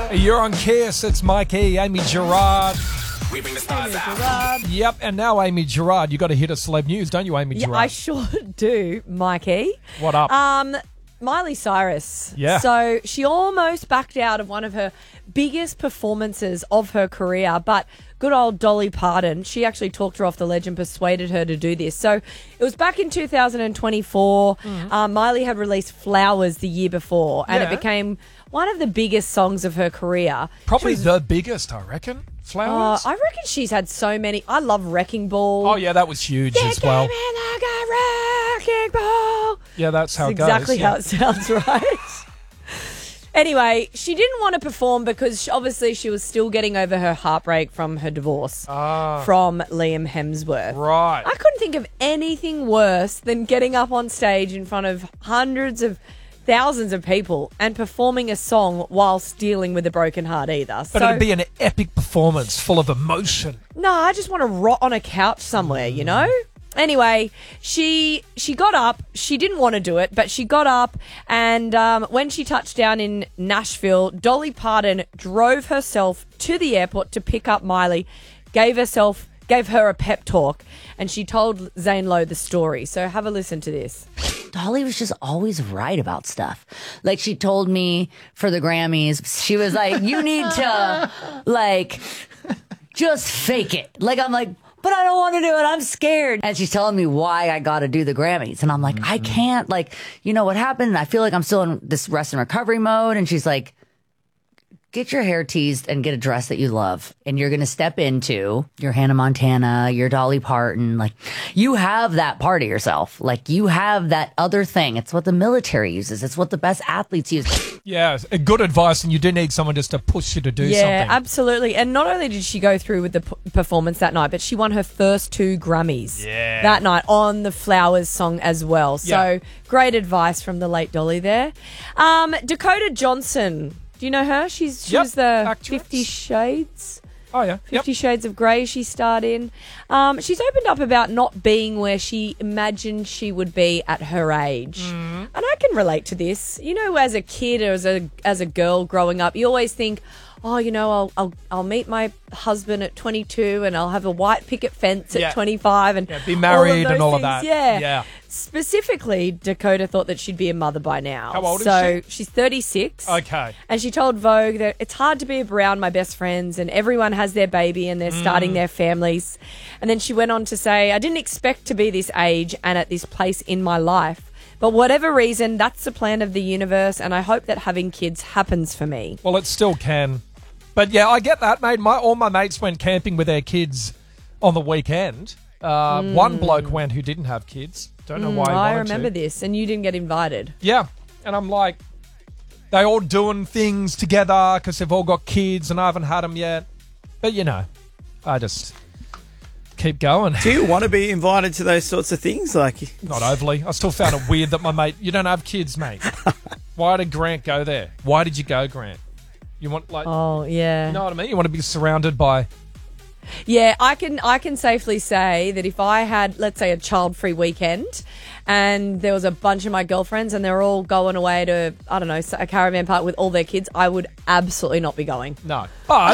You're on Kiss. It's Mikey, Amy Gerard. We bring the stars out. Yep, and now Amy Gerard, you got to hit a celeb news, don't you, Amy Gerard? Yeah, I sure do, Mikey. What up? Miley Cyrus. Yeah. So she almost backed out of one of her biggest performances of her career, but good old Dolly Parton, she actually talked her off the ledge and persuaded her to do this. So it was back in 2024. Miley had released Flowers the year before, and it became one of the biggest songs of her career. Probably the biggest, I reckon. Flowers? I reckon she's had so many. I love Wrecking Ball. Oh, yeah, that was huge as well. Like a wrecking ball. Yeah, that's how it goes. Exactly how it sounds, right? Anyway, she didn't want to perform because obviously she was still getting over her heartbreak from her divorce from Liam Hemsworth. Right. I couldn't think of anything worse than getting up on stage in front of hundreds of thousands of people and performing a song whilst dealing with a broken heart either. But it'd be an epic performance full of emotion. No, I just want to rot on a couch somewhere, you know? Anyway, she got up. She didn't want to do it, but she got up, and when she touched down in Nashville, Dolly Parton drove herself to the airport to pick up Miley, gave her a pep talk, and she told Zane Lowe the story. So have a listen to this. Dolly was just always right about stuff. Like, she told me for the Grammys, she was like, you need to, like, just fake it. Like, I'm like, but I don't want to do it. I'm scared. And she's telling me why I got to do the Grammys. And I'm like, I can't. Like, you know what happened? I feel like I'm still in this rest and recovery mode. And she's like, get your hair teased and get a dress that you love. And you're going to step into your Hannah Montana, your Dolly Parton. Like, you have that part of yourself. Like, you have that other thing. It's what the military uses. It's what the best athletes use. Yeah, good advice, and you do need someone just to push you to do something. Yeah, absolutely. And not only did she go through with the performance that night, but she won her first 2 Grammys that night on the Flowers song as well. So great advice from the late Dolly there. Dakota Johnson. Do you know her? She was the actress. 50 Shades. Oh, yeah. 50 Shades of Grey she starred in. She's opened up about not being where she imagined she would be at her age. And I can relate to this. You know, as a kid or as a girl growing up, you always think, oh, you know, I'll meet my husband at 22 and I'll have a white picket fence at 25 and be married and all of things. that. Yeah. Specifically, Dakota thought that she'd be a mother by now. How old is so she? she's 36. Okay. And she told Vogue that it's hard to be around my best friends and everyone has their baby and they're starting their families. And then she went on to say, I didn't expect to be this age and at this place in my life. But whatever reason, that's the plan of the universe and I hope that having kids happens for me. Well, it still can. But yeah, I get that, mate. All my mates went camping with their kids on the weekend. One bloke went who didn't have kids. Don't know why he wanted I remember this, and you didn't get invited. Yeah, and I'm like, they all doing things together because they've all got kids and I haven't had them yet. But, you know, I just keep going. Do you want to be invited to those sorts of things? Like, Not overly. I still found it weird that my mate, you don't have kids, mate. Why did Grant go there? Why did you go, Grant? You want, like, Oh, yeah. you know what I mean? You want to be surrounded by... Yeah, I can safely say that if I had, let's say, a child-free weekend and there was a bunch of my girlfriends and they're all going away to, I don't know, a caravan park with all their kids, I would absolutely not be going. No. But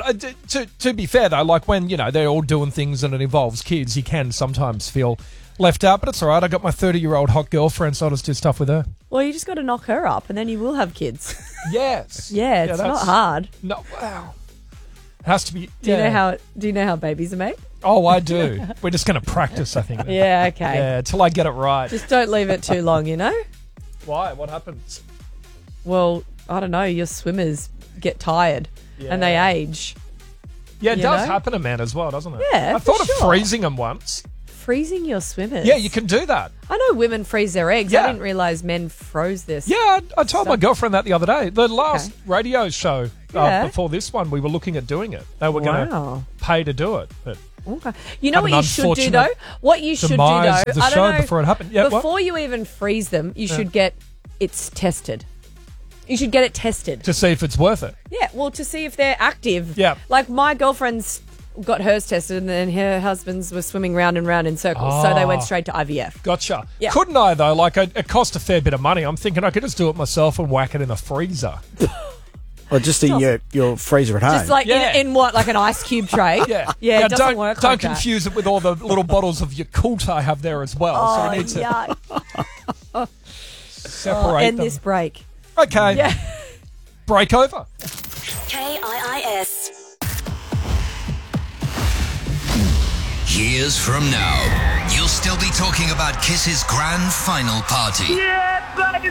to be fair, though, like when, you know, they're all doing things and it involves kids, you can sometimes feel left out. But it's all right. I got my 30-year-old hot girlfriend, so I'll just do stuff with her. Well, you just got to knock her up and then you will have kids. Yes. Yeah, it's not hard. No, wow. It has to be... Do you know how babies are made? Oh, I do. We're just going to practice, I think. Yeah, okay. Yeah, till I get it right. Just don't leave it too long, you know? Why? What happens? Well, I don't know. Your swimmers get tired and they age. Yeah, it You does know? happen to men as well, doesn't it? Yeah, I for thought of sure. freezing them once. Freezing your swimmers? Yeah, you can do that. I know women freeze their eggs. Yeah. I didn't realise men froze this. Yeah, I told my girlfriend that the other day. The last Okay. radio show Yeah. before this one, we were looking at doing it. They were going to Wow. pay to do it. But Okay. You know Have what an you should do, unfortunate though? What you should do, though, demise of the I show don't know, before it happened. Yeah, what? before you even freeze them, you should get it tested. You should get it tested. to see if it's worth it. Yeah, well, to see if they're active. Yeah. Like my girlfriend's got hers tested and then her husband's were swimming round and round in circles. So they went straight to IVF. Gotcha. Yeah. Couldn't I, though? Like, it cost a fair bit of money. I'm thinking I could just do it myself and whack it in the freezer. Or just in your freezer at home. Just like Yeah. in what, like an ice cube tray? Yeah. Yeah, it doesn't don't, work Don't like that. confuse it with all the little bottles of Yakult I have there as well. so Oh, we need to yuck. separate End them. this break. Okay. Yeah. Break over. KIIS. Years from now, you'll still be talking about Kiss's grand final party. Yeah, baby!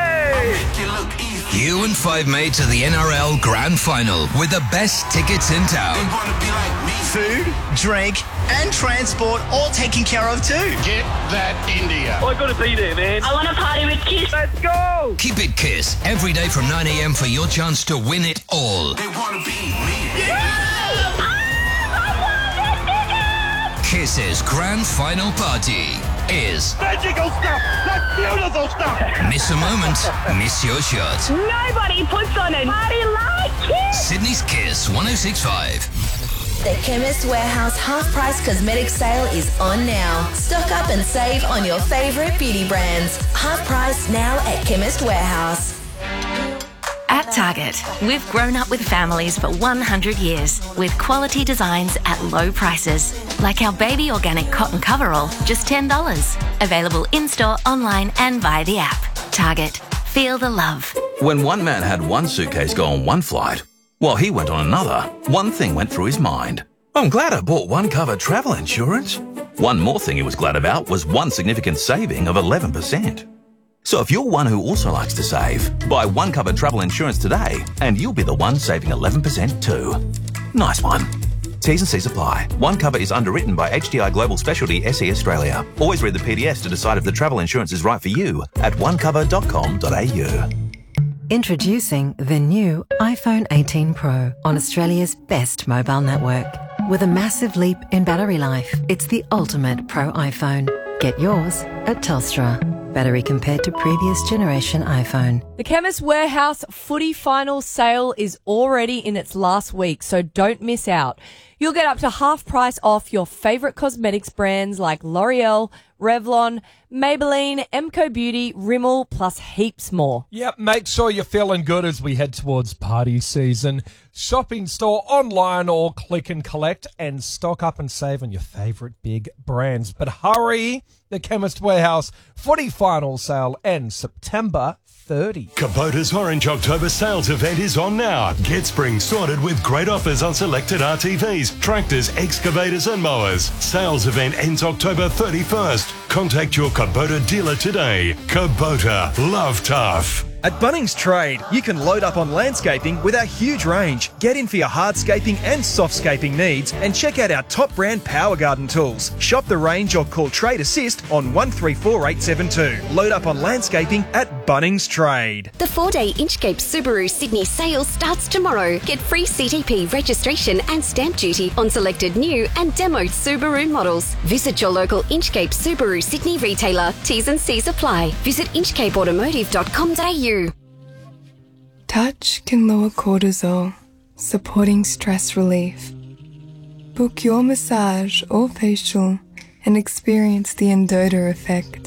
You and five mates to the NRL grand final with the best tickets in town. Food, drink, and transport all taken care of too. Get that India. I gotta be there, man. I want to party with Kiss. Let's go! Keep it Kiss every day from 9 a.m. for your chance to win it all. They want to be me. Kiss's grand final party is Magical stuff! That's beautiful stuff! miss a moment, miss your shot. Nobody puts on a party like Kiss. Sydney's Kiss 106.5. The Chemist Warehouse half-price cosmetic sale is on now. Stock up and save on your favourite beauty brands. Half price now at Chemist Warehouse. At Target, we've grown up with families for 100 years with quality designs at low prices. Like our baby organic cotton coverall, just $10. Available in-store, online and via the app. Target. Feel the love. When one man had one suitcase go on one flight, while he went on another, one thing went through his mind. I'm glad I bought one cover travel insurance. One more thing he was glad about was one significant saving of 11%. So if you're one who also likes to save, buy one cover travel insurance today and you'll be the one saving 11% too. Nice one. T's and C's apply. One cover is underwritten by HDI Global Specialty SE Australia. Always read the PDS to decide if the travel insurance is right for you at onecover.com.au. Introducing the new iPhone 18 Pro on Australia's best mobile network. With a massive leap in battery life, it's the ultimate Pro iPhone. Get yours at Telstra. Battery compared to previous generation iPhone. The Chemist Warehouse footy final sale is already in its last week, so don't miss out. You'll get up to half price off your favourite cosmetics brands like L'Oreal, Revlon, Maybelline, Emco Beauty, Rimmel, plus heaps more. Yep, make sure you're feeling good as we head towards party season. Shop in store, online, or click and collect, and stock up and save on your favourite big brands. But hurry, the Chemist Warehouse footy final sale ends September 30. Kubota's Orange October sales event is on now. Get spring sorted with great offers on selected RTVs, tractors, excavators and mowers. Sales event ends October 31st. Contact your Kubota dealer today. Kubota, love tough. At Bunnings Trade, you can load up on landscaping with our huge range. Get in for your hardscaping and softscaping needs and check out our top brand Power Garden tools. Shop the range or call Trade Assist on 134872. Load up on landscaping at Bunnings Trade. The 4-day Inchcape Subaru Sydney sale starts tomorrow. Get free CTP registration and stamp duty on selected new and demoed Subaru models. Visit your local Inchcape Subaru Sydney retailer. T's and C's apply. Visit inchcapeautomotive.com.au. Touch can lower cortisol, supporting stress relief. Book your massage or facial and experience the Endota effect.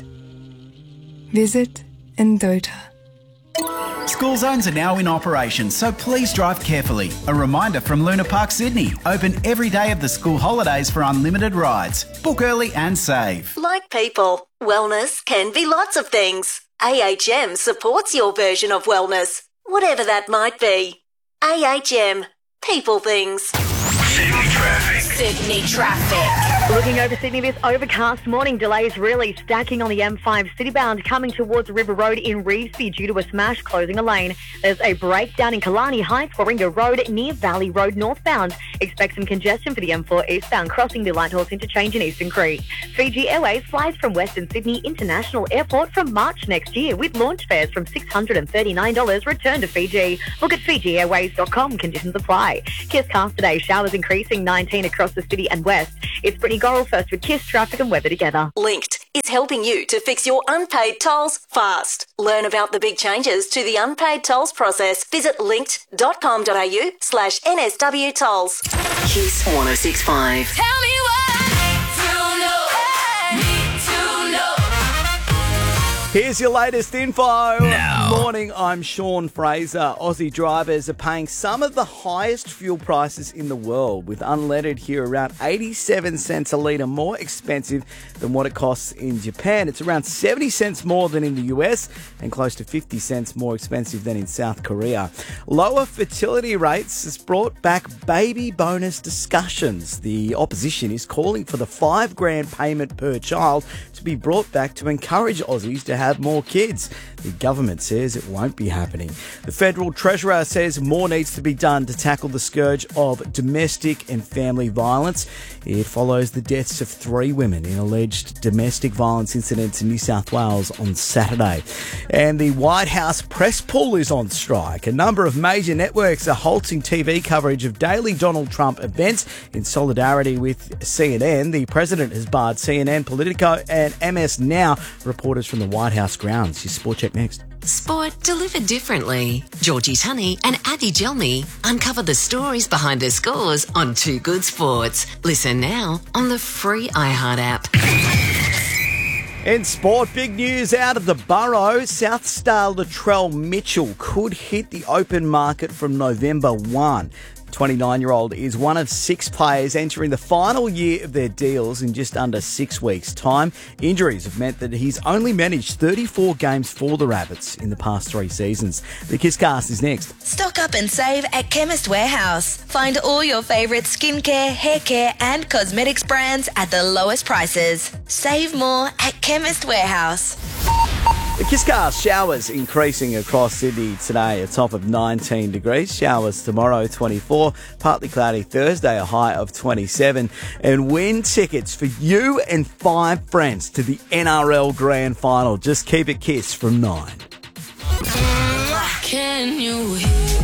Visit Endota. School zones are now in operation, so please drive carefully. A reminder from Luna Park, Sydney. Open every day of the school holidays for unlimited rides. Book early and save. Like people, wellness can be lots of things. AHM supports your version of wellness, whatever that might be. AHM, people things. Sydney traffic. Sydney traffic. Looking over Sydney, this overcast morning, delays really stacking on the M5 citybound coming towards River Road in Revesby due to a smash closing a lane. There's a breakdown in Killarney Heights, Warringah Road near Valley Road northbound. Expect some congestion for the M4 eastbound crossing the Lighthorse interchange in Eastern Crete. Fiji Airways flies from Western Sydney International Airport from March next year with launch fares from $639 return to Fiji. Look at FijiAirways.com. Conditions apply. Kiss cast today. Showers increasing 19 across the city and west. It's Brittany Gorrell first with Kiss traffic and weather together. Linked is helping you to fix your unpaid tolls fast. Learn about the big changes to the unpaid tolls process. Visit linked.com.au/NSW tolls. Kiss 106.5. Tell me what to know. Need to know. Here's your latest info. Now. Morning, I'm Sean Fraser. Aussie drivers are paying some of the highest fuel prices in the world, with unleaded here around 87 cents a litre more expensive than what it costs in Japan. It's around 70 cents more than in the US and close to 50 cents more expensive than in South Korea. Lower fertility rates has brought back baby bonus discussions. The opposition is calling for the $5,000 payment per child to be brought back to encourage Aussies to have more kids. The government says it won't be happening. The Federal Treasurer says more needs to be done to tackle the scourge of domestic and family violence. It follows the deaths of 3 women in alleged domestic violence incidents in New South Wales on Saturday. And the White House press pool is on strike. A number of major networks are halting TV coverage of daily Donald Trump events in solidarity with CNN. The president has barred CNN, Politico and MS Now reporters from the White House grounds. Your Sport Check next. Sport delivered differently. Georgie Tunney and Addy Gelmy uncover the stories behind the scores on Too Good Sports. Listen now on the free iHeart app. In sport, big news out of the Borough. South Star Latrell Mitchell could hit the open market from November 1. 29-year-old is one of 6 players entering the final year of their deals in just under 6 weeks' time. Injuries have meant that he's only managed 34 games for the Rabbits in the past 3 seasons. The Kisscast is next. Stock up and save at Chemist Warehouse. Find all your favourite skincare, hair care and cosmetics brands at the lowest prices. Save more at Chemist Warehouse. The Kisscast, showers increasing across Sydney today, a top of 19 degrees. Showers tomorrow, 24. Partly cloudy Thursday, a high of 27. And win tickets for you and 5 friends to the NRL Grand Final. Just keep it Kiss from 9. Can you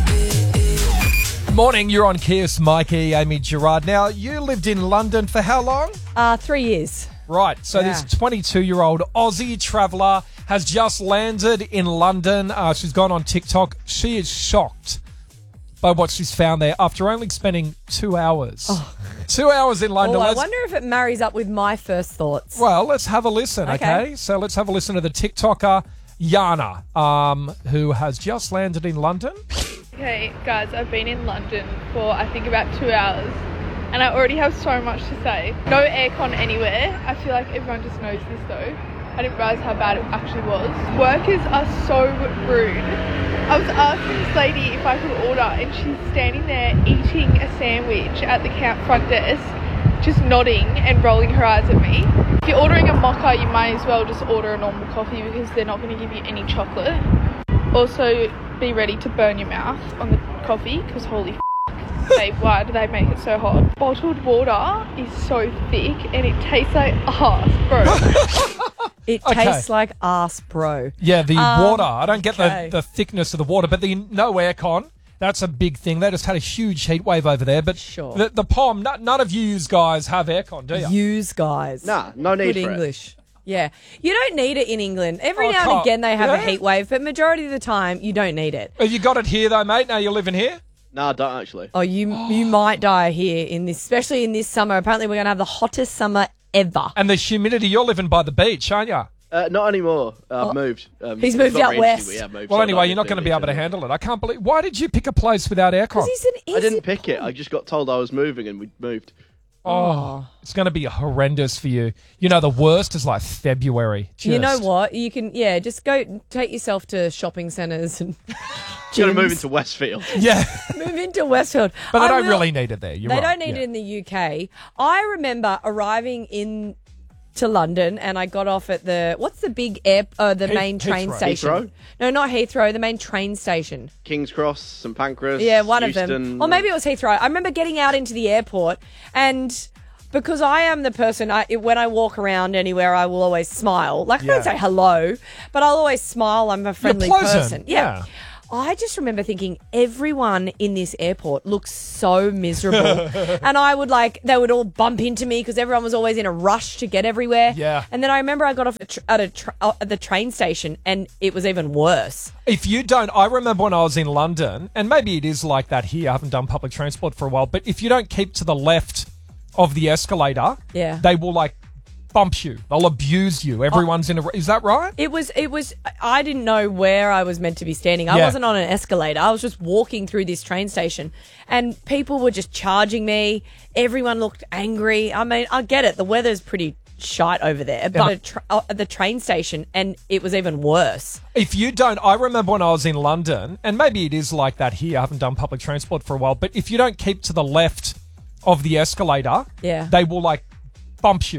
Morning, you're on Kiss. Mikey, Amy Gerard. Now, you lived in London for how long? 3 years. Right, so Yeah. this 22-year-old Aussie traveller has just landed in London. She's gone on TikTok. She is shocked by what she's found there after only spending 2 hours. 2 hours in London. Well, I wonder if it marries up with my first thoughts. Well, let's have a listen, okay? So let's have a listen to the TikToker, Yana, who has just landed in London. Okay, guys, I've been in London for, I think, about 2 hours. And I already have so much to say. No aircon anywhere. I feel like everyone just knows this though. I didn't realise how bad it actually was. Workers are so rude. I was asking this lady if I could order and she's standing there eating a sandwich at the front desk, just nodding and rolling her eyes at me. If you're ordering a mocha, you might as well just order a normal coffee because they're not going to give you any chocolate. Also, be ready to burn your mouth on the coffee because holy why do they make it so hot? Bottled water is so thick and it tastes like ass, bro. It tastes like ass, bro. Yeah, the water. I don't get okay. the thickness of the water, but the no aircon, that's a big thing. They just had a huge heat wave over there. But sure. the POM, none of you guys have aircon, do you? Yous guys. Nah, no need Good for English. Yeah. You don't need it in England. Every now and can't- again they have a yeah? heat wave, but majority of the time you don't need it. Have you got it here though, mate? Now you're living here? No, I don't actually. Oh, you might die here in this, especially in this summer. Apparently we're going to have the hottest summer ever. And the humidity, you're living by the beach, aren't you? Not anymore. I've moved. He's moved not out really west. interesting, but yeah, moved, Well, so anyway, I you're not don't going to be really able to know. handle it. I can't believe... Why did you pick a place without aircon? I didn't pick it. I just got told I was moving and we moved. Oh, it's going to be horrendous for you. You know, the worst is like February. You know Just- what? You can, just go take yourself to shopping centres and Going to gyms. move into Westfield. Yeah. Move into Westfield. But they I don't will- really need it there. You're They right. don't need it in the UK. I remember arriving in to London and I got off at what's the big main train Heathrow. station? Heathrow? No, not Heathrow, the main train station. King's Cross, St Pancras. Yeah, one of Euston. them. Or maybe it was Heathrow. I remember getting out into the airport and because I am the person, when I walk around anywhere, I will always smile. Like, I don't say hello, but I'll always smile. I'm a friendly pleasant. person. Yeah. I just remember thinking everyone in this airport looks so miserable. And I would they would all bump into me because everyone was always in a rush to get everywhere. Yeah. And then I remember I got off at the train station and it was even worse. If you don't, I remember when I was in London, and maybe it is like that here. I haven't done public transport for a while, but if you don't keep to the left of the escalator, Yeah. they will bump you. They'll abuse you. Everyone's in a... Is that right? It was, I didn't know where I was meant to be standing. I wasn't on an escalator. I was just walking through this train station and people were just charging me. Everyone looked angry. I mean, I get it. The weather's pretty shite over there, but the train station, and it was even worse. If you don't, I remember when I was in London, and maybe it is like that here. I haven't done public transport for a while, but if you don't keep to the left of the escalator, they will like bump you.